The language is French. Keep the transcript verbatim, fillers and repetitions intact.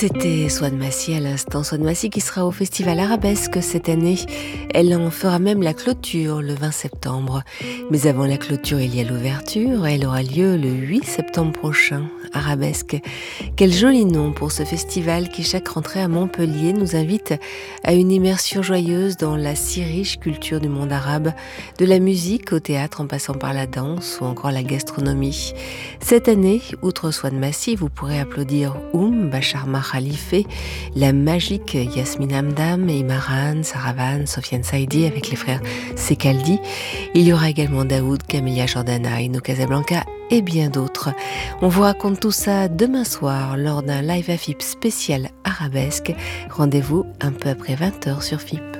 C'était Swan Massy à l'instant. Swan Massy qui sera au Festival Arabesque cette année. Elle en fera même la clôture le vingt septembre. Mais avant la clôture, il y a l'ouverture. Elle aura lieu le huit septembre prochain. Arabesque. Quel joli nom pour ce festival qui, chaque rentrée à Montpellier, nous invite à une immersion joyeuse dans la si riche culture du monde arabe, de la musique au théâtre en passant par la danse ou encore la gastronomie. Cette année, outre Swan Massy, vous pourrez applaudir Oum, Bacharma Khalife, la magique Yasmine Hamdam, Imaran, Saravan, Sofiane Saïdi avec les frères Sekaldi. Il y aura également Daoud, Camélia Jordana, Ino Casablanca et bien d'autres. On vous raconte tout ça demain soir lors d'un live A F I P spécial arabesque. Rendez-vous un peu après vingt heures sur F I P.